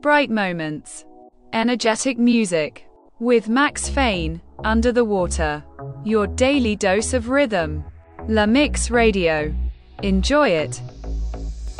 bright moments. Energetic music. With Max Fane, Under the Water. Your daily dose of rhythm. La Mix Radio. Enjoy it.